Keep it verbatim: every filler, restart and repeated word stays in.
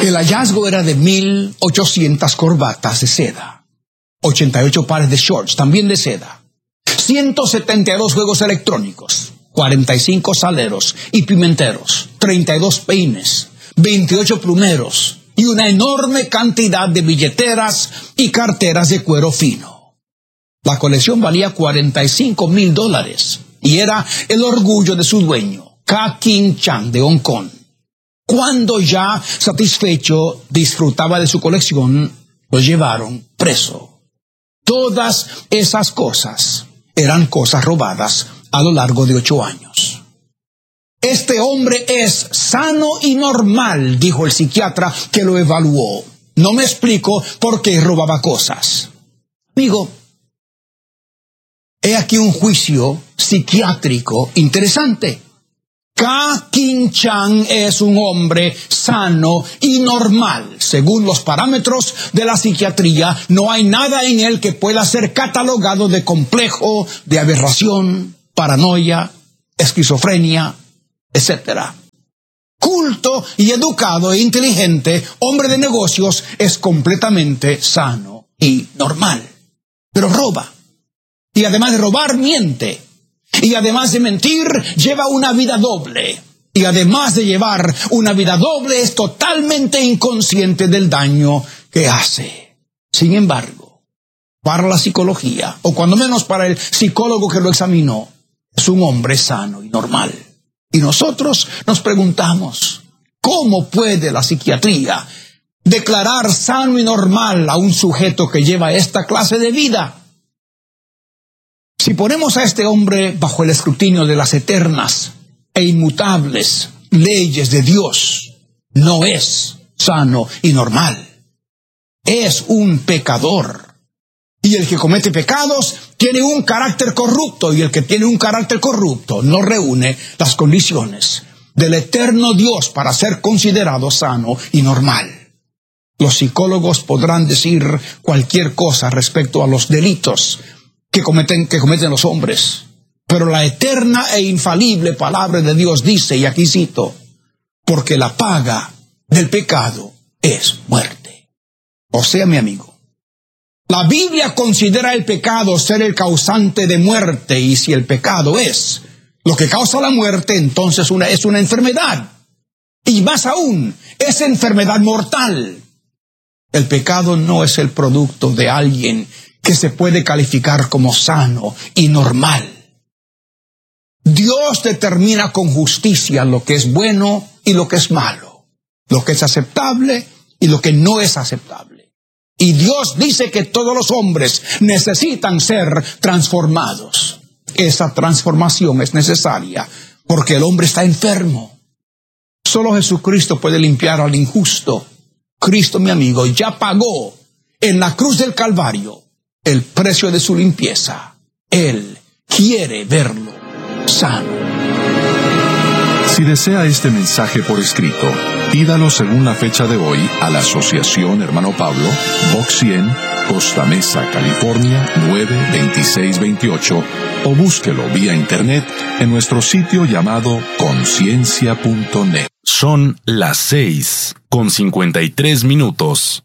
El hallazgo era de mil ochocientas corbatas de seda, ochenta y ocho pares de shorts, también de seda, ciento setenta y dos juegos electrónicos, cuarenta y cinco saleros y pimenteros, treinta y dos peines, veintiocho plumeros y una enorme cantidad de billeteras y carteras de cuero fino. La colección valía cuarenta y cinco mil dólares y era el orgullo de su dueño, Ka King Chang de Hong Kong. Cuando ya satisfecho disfrutaba de su colección, lo llevaron preso. Todas esas cosas eran cosas robadas a lo largo de ocho años. Este hombre es sano y normal, dijo el psiquiatra que lo evaluó. No me explico por qué robaba cosas. Amigo, he aquí un juicio psiquiátrico interesante. Ka King Chang es un hombre sano y normal. Según los parámetros de la psiquiatría, no hay nada en él que pueda ser catalogado de complejo, de aberración, paranoia, esquizofrenia, etcétera. Culto y educado e inteligente, hombre de negocios, es completamente sano y normal. Pero roba. Y además de robar, miente. Y además de mentir, lleva una vida doble. Y además de llevar una vida doble, es totalmente inconsciente del daño que hace. Sin embargo, para la psicología, o cuando menos para el psicólogo que lo examinó, es un hombre sano y normal. Y nosotros nos preguntamos, ¿cómo puede la psiquiatría declarar sano y normal a un sujeto que lleva esta clase de vida? Si ponemos a este hombre bajo el escrutinio de las eternas e inmutables leyes de Dios, no es sano y normal. Es un pecador. Y el que comete pecados tiene un carácter corrupto, y el que tiene un carácter corrupto no reúne las condiciones del eterno Dios para ser considerado sano y normal. Los psicólogos podrán decir cualquier cosa respecto a los delitos que cometen, que cometen los hombres, pero la eterna e infalible palabra de Dios dice, y aquí cito, porque la paga del pecado es muerte. O sea, mi amigo, la Biblia considera el pecado ser el causante de muerte, y si el pecado es lo que causa la muerte, entonces una, es una enfermedad. Y más aún, es enfermedad mortal. El pecado no es el producto de alguien que se puede calificar como sano y normal. Dios determina con justicia lo que es bueno y lo que es malo, lo que es aceptable y lo que no es aceptable. Y Dios dice que todos los hombres necesitan ser transformados. Esa transformación es necesaria porque el hombre está enfermo. Solo Jesucristo puede limpiar al injusto. Cristo, mi amigo, ya pagó en la cruz del Calvario el precio de su limpieza. Él quiere verlo sano. Si desea este mensaje por escrito, pídalo según la fecha de hoy a la Asociación Hermano Pablo, Box cien, Costa Mesa, California, nueve veintiséis veintiocho, o búsquelo vía internet en nuestro sitio llamado conciencia punto net. Son las seis con cincuenta y tres minutos.